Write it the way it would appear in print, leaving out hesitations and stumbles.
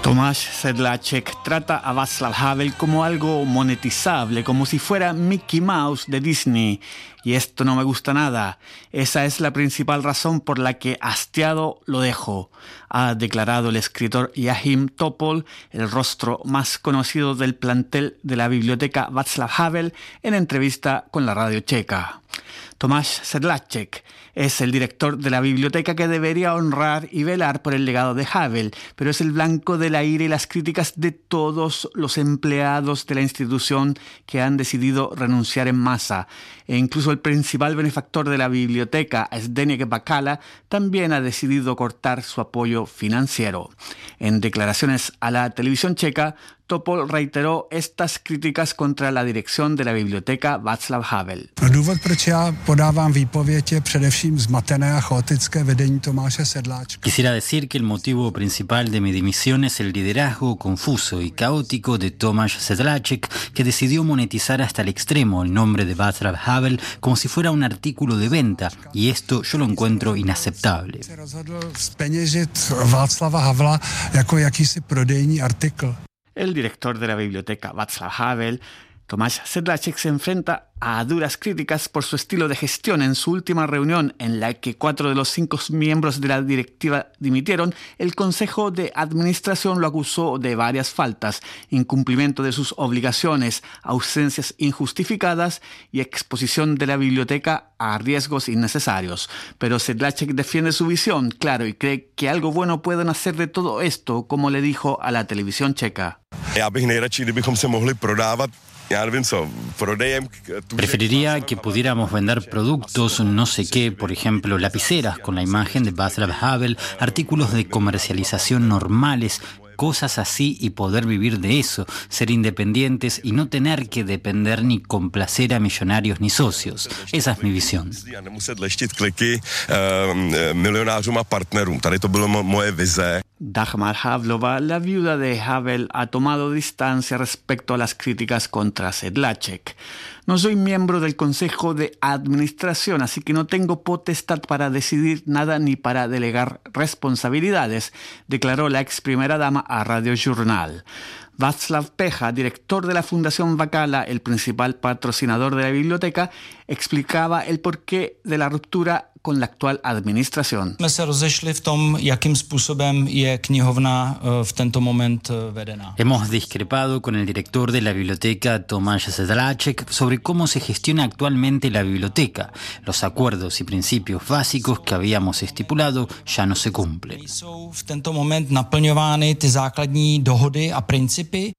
Tomáš Sedláček trata a Václav Havel como algo monetizable, como si fuera Mickey Mouse de Disney. Y esto no me gusta nada. Esa es la principal razón por la que hastiado lo dejo, ha declarado el escritor Joachim Topol, el rostro más conocido del plantel de la biblioteca Václav Havel, en entrevista con la radio checa. Tomáš Sedláček es el director de la biblioteca que debería honrar y velar por el legado de Havel, pero es el blanco de la ira y las críticas de todos los empleados de la institución que han decidido renunciar en masa. E incluso el principal benefactor de la biblioteca, Zdeněk Bakala, también ha decidido cortar su apoyo financiero. En declaraciones a la televisión checa, Topol reiteró estas críticas contra la dirección de la biblioteca Václav Havel. Důvod, proč já podávám výpověď, je především zmatené a chaotické vedení Tomáše Sedláčka. Quisiera decir que el motivo principal de mi dimisión es el liderazgo confuso y caótico de Tomáš Sedláček, que decidió monetizar hasta el extremo el nombre de Václav Havel como si fuera un artículo de venta, y esto yo lo encuentro inaceptable. Se rozhodl zpeněžit Václava Havla jako jakýsi prodejní artikl. El director de la biblioteca Václav Havel, Tomáš Sedláček, se enfrenta a duras críticas por su estilo de gestión. En su última reunión, en la que 4 de los 5 miembros de la directiva dimitieron, el Consejo de Administración lo acusó de varias faltas: incumplimiento de sus obligaciones, ausencias injustificadas y exposición de la biblioteca a riesgos innecesarios. Pero Sedláček defiende su visión, claro, y cree que algo bueno pueden hacer de todo esto, como le dijo a la televisión checa. Já bych nejradši, kdybychom se mohli prodávat. Preferiría que pudiéramos vender productos, no sé qué, por ejemplo, lapiceras con la imagen de Václav Havel, artículos de comercialización normales, cosas así, y poder vivir de eso, ser independientes y no tener que depender ni complacer a millonarios ni socios. Esa es mi visión. Dagmar Havlova, la viuda de Havel, ha tomado distancia respecto a las críticas contra Sedláček. No soy miembro del Consejo de Administración, así que no tengo potestad para decidir nada ni para delegar responsabilidades, declaró la ex primera dama a Radio Journal. Václav Pecha, director de la Fundación Bakala, el principal patrocinador de la biblioteca, explicaba el porqué de la ruptura con la actual administración. Jsme se rozešli v tom, jakým způsobem je knihovna v tento moment vedena. Hemos discrepado con el director de la biblioteca, Tomáš Sedláček, sobre cómo se gestiona actualmente la biblioteca. Los acuerdos y principios básicos que habíamos estipulado ya no se cumplen. Jsou v tento moment naplňovány ty základní dohody a principy.